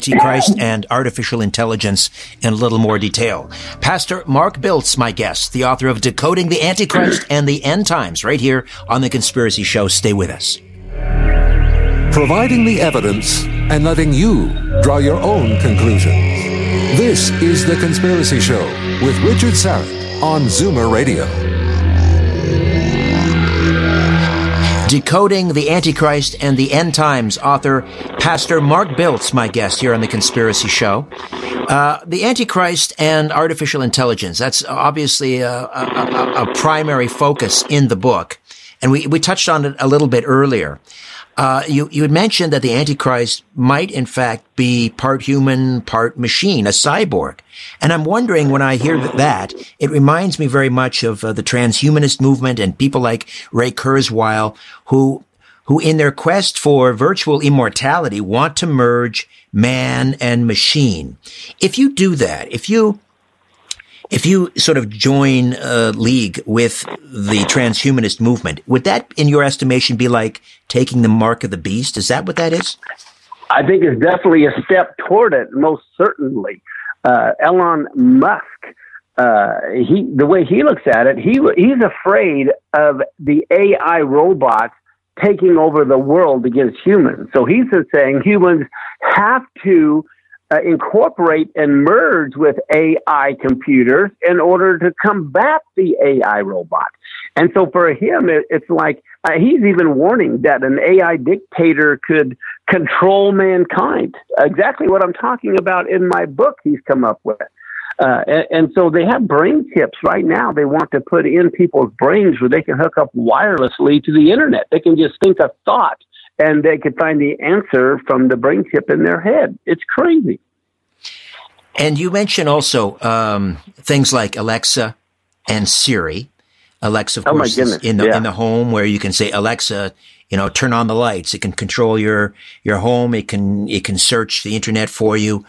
Antichrist and Artificial Intelligence in a little more detail. Pastor Mark Biltz, my guest, the author of Decoding the Antichrist and the End Times, right here on The Conspiracy Show. Stay with us. Providing the evidence and letting you draw your own conclusions. This is The Conspiracy Show with Richard Syrett on Zoomer Radio. Decoding the Antichrist and the End Times, author Pastor Mark Biltz, my guest here on The Conspiracy Show. The Antichrist and Artificial Intelligence, that's obviously a primary focus in the book. And we touched on it a little bit earlier. You had mentioned that the Antichrist might, in fact, be part human, part machine, a cyborg. And I'm wondering, when I hear that, it reminds me very much of the transhumanist movement and people like Ray Kurzweil, who in their quest for virtual immortality want to merge man and machine. If you do that, if you sort of join a league with the transhumanist movement, would that, in your estimation, be like taking the mark of the beast? Is that what that is? I think it's definitely a step toward it, most certainly. Elon Musk, the way he looks at it, he's afraid of the AI robots taking over the world against humans. So he's saying humans have to incorporate and merge with AI computers in order to combat the AI robot. And so for him, it's like he's even warning that an AI dictator could control mankind. Exactly what I'm talking about in my book he's come up with. And so they have brain chips right now they want to put in people's brains where they can hook up wirelessly to the internet. They can just think a thought and they could find the answer from the brain chip in their head. It's crazy. And you mentioned also things like Alexa and Siri. Alexa, of course, is in the home, where you can say, Alexa, turn on the lights. It can control your home. It can search the internet for you.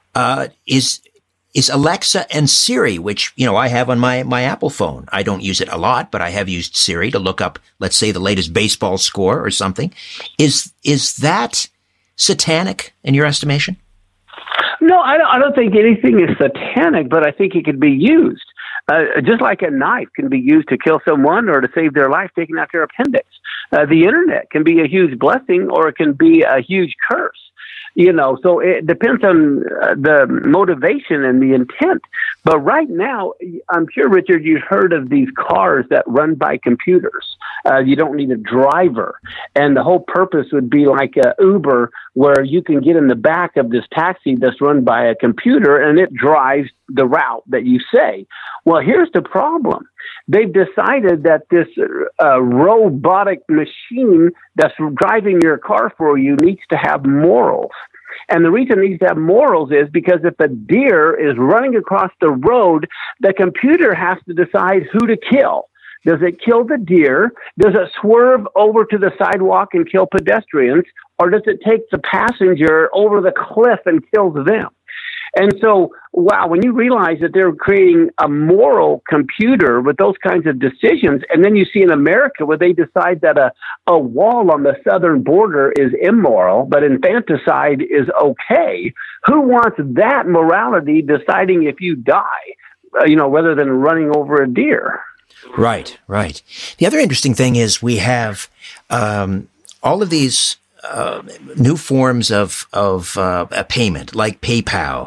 Is Alexa and Siri, which, I have on my Apple phone. I don't use it a lot, but I have used Siri to look up, let's say, the latest baseball score or something. Is that satanic in your estimation? No, I don't think anything is satanic, but I think it could be used. Just like a knife can be used to kill someone or to save their life, taking out their appendix. The internet can be a huge blessing or it can be a huge curse. So it depends on the motivation and the intent. But right now, I'm sure, Richard, you've heard of these cars that run by computers. You don't need a driver. And the whole purpose would be like Uber, where you can get in the back of this taxi that's run by a computer and it drives the route that you say. Well, here's the problem. They've decided that this robotic machine that's driving your car for you needs to have morals. And the reason it needs to have morals is because if a deer is running across the road, the computer has to decide who to kill. Does it kill the deer? Does it swerve over to the sidewalk and kill pedestrians? Or does it take the passenger over the cliff and kills them? And so, wow, when you realize that they're creating a moral computer with those kinds of decisions, and then you see in America where they decide that a wall on the southern border is immoral, but infanticide is okay, who wants that morality deciding if you die, rather than running over a deer? Right. The other interesting thing is we have all of these new forms of a payment, like PayPal.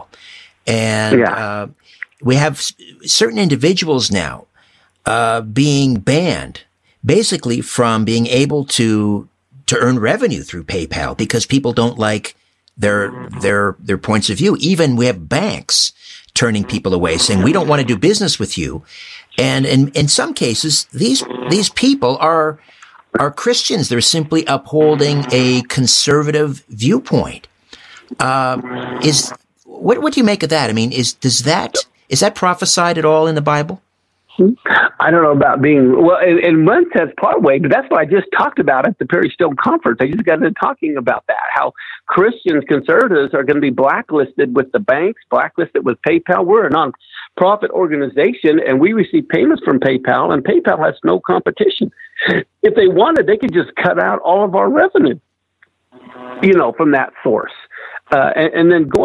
And we have certain individuals now being banned, basically, from being able to earn revenue through PayPal because people don't like their points of view. Even we have banks turning people away, saying we don't want to do business with you. And in some cases, these people are Christians. They're simply upholding a conservative viewpoint. What do you make of that? I mean, is that prophesied at all in the Bible? I don't know about being, well, in one sense, part way, but that's what I just talked about at the Perry Stone conference. I just got into talking about that, how Christians, conservatives are going to be blacklisted with the banks, blacklisted with PayPal. We're a non-profit organization, and we receive payments from PayPal, and PayPal has no competition. If they wanted, they could just cut out all of our revenue, from that source. And then going